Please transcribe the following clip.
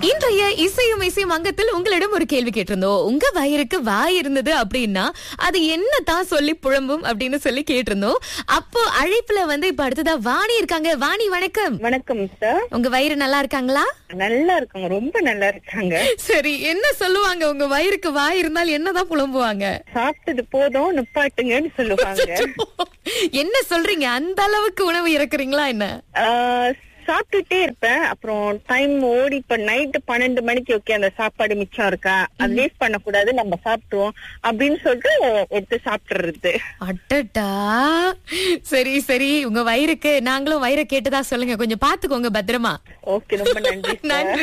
இன்றைய இசையும் இசையும் அங்கத்தில் உங்களிடம் ஒரு கேள்வி கேட்டிருந்தோம். உங்க வயிறுக்கு வாய் இருந்தது அப்படின்னா அது என்னதான் சொல்லி புழம்பும் அப்படின்னு சொல்லி கேட்டிருந்தோம். அப்போ அழைப்புல இப்ப அடுத்ததா வாணி இருக்காங்க. வாணி வணக்கம். வணக்கம் சார். உங்க வயிறு நல்லா இருக்காங்களா? நல்லா இருக்காங்க, ரொம்ப நல்லா இருக்காங்க. சரி, என்ன சொல்லுவாங்க? உங்க வயிறுக்கு வாய் இருந்தால் என்னதான் புலம்புவாங்க? சாப்பிட்டது போதும், நிப்பாட்டுங்கன்னு சொல்லுவாங்க. என்ன சொல்றீங்க? அந்த அளவுக்கு உணவு இறக்குறீங்களா என்ன? சாப்பிட்டுட்டே இருப்பேன். அப்புறம் டைம் ஓடி இப்ப நைட்டு 12 மணிக்கு ஓகே அந்த சாப்பாடு மிச்சம் இருக்கா, அது வேஸ்ட் பண்ணக்கூடாது, நம்ம சாப்பிட்டுருவோம் அப்படின்னு சொல்லிட்டு எடுத்து சாப்பிட்டுறது. அட்டட்டா. சரி சரி, உங்க வயிறுக்கு நாங்களும் வயிறை கேட்டுதான் சொல்லுங்க. கொஞ்சம் பாத்துக்கோங்க பத்திரமா. ஓகே, ரொம்ப நன்றி. நன்றி.